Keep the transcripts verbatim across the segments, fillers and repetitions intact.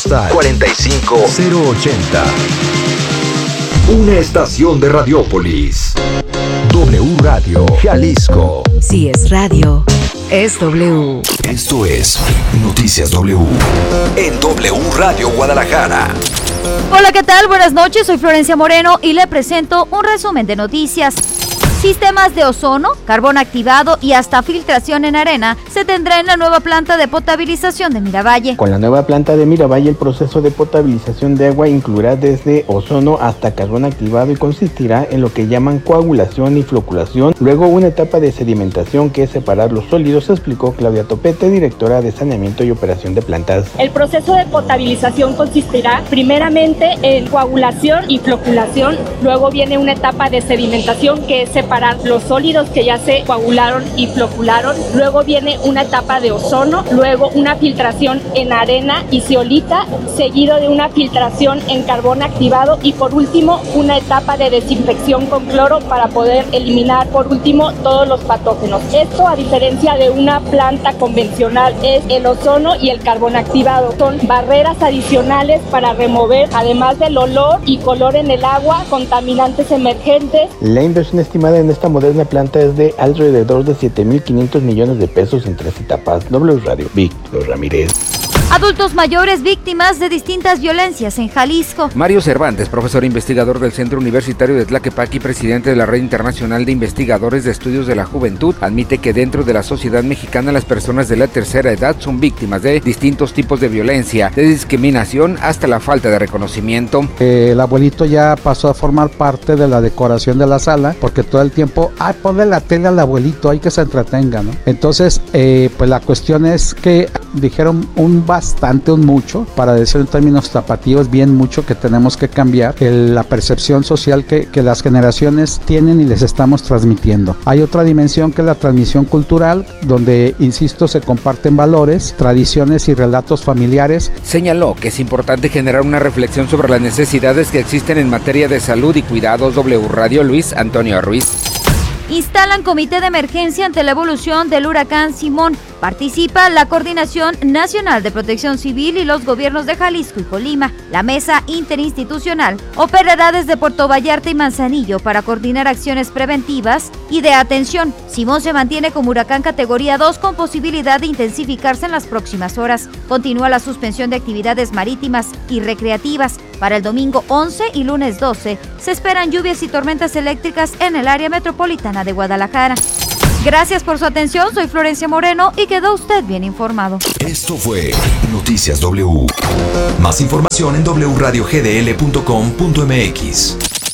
postal cuarenta y cinco cero ochenta. Una estación de Radiópolis. W Radio Jalisco. Si es radio, es W. Esto es Noticias W en W Radio Guadalajara. Hola, ¿qué tal? Buenas noches, soy Florencia Moreno y le presento un resumen de noticias. Sistemas de ozono, carbón activado y hasta filtración en arena se tendrá en la nueva planta de potabilización de Miravalle. Con la nueva planta de Miravalle, el proceso de potabilización de agua incluirá desde ozono hasta carbón activado y consistirá en lo que llaman coagulación y floculación, luego una etapa de sedimentación que es separar los sólidos, explicó Claudia Topete, directora de saneamiento y operación de plantas. El proceso de potabilización consistirá primeramente en coagulación y floculación, luego viene una etapa de sedimentación que es separar los sólidos que ya se coagularon y flocularon, luego viene una etapa de ozono, luego una filtración en arena y zeolita, seguido de una filtración en carbón activado y por último una etapa de desinfección con cloro para poder eliminar por último todos los patógenos. Esto, a diferencia de una planta convencional, es el ozono y el carbón activado. Son barreras adicionales para remover, además del olor y color en el agua, contaminantes emergentes. La inversión estimada en esta moderna planta es de alrededor de siete mil quinientos millones de pesos en tres etapas. W Radio, Víctor Ramírez. Adultos mayores víctimas de distintas violencias en Jalisco. Mario Cervantes, profesor investigador del Centro Universitario de Tlaquepaque y presidente de la Red Internacional de Investigadores de Estudios de la Juventud, admite que dentro de la sociedad mexicana las personas de la tercera edad son víctimas de distintos tipos de violencia, de discriminación hasta la falta de reconocimiento. Eh, el abuelito ya pasó a formar parte de la decoración de la sala porque todo el tiempo, ay, ponle la tele al abuelito, hay que se entretenga, ¿no? Entonces, eh, pues la cuestión es que dijeron un bastante, un mucho, para decir en términos tapatíos, bien mucho que tenemos que cambiar el, la percepción social que, que las generaciones tienen y les estamos transmitiendo. Hay otra dimensión que es la transmisión cultural, donde, insisto, se comparten valores, tradiciones y relatos familiares. Señaló que es importante generar una reflexión sobre las necesidades que existen en materia de salud y cuidados. W Radio, Luis Antonio Ruiz. Instalan comité de emergencia ante la evolución del huracán Simón. Participa la Coordinación Nacional de Protección Civil y los gobiernos de Jalisco y Colima. La Mesa Interinstitucional operará desde Puerto Vallarta y Manzanillo para coordinar acciones preventivas y de atención. Simón se mantiene como huracán categoría dos con posibilidad de intensificarse en las próximas horas. Continúa la suspensión de actividades marítimas y recreativas. Para el domingo once y lunes doce se esperan lluvias y tormentas eléctricas en el área metropolitana de Guadalajara. Gracias por su atención, soy Florencia Moreno y quedó usted bien informado. Esto fue Noticias W. Más información en w radio g d l punto com punto m x.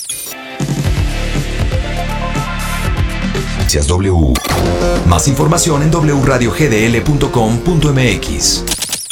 Noticias W. Más información en w radio g d l punto com punto m x.